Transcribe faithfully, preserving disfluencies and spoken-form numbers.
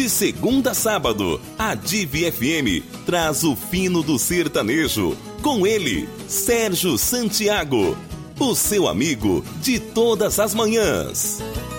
De segunda a sábado, a Divi F M traz o fino do sertanejo. Com ele, Sérgio Santiago, o seu amigo de todas as manhãs.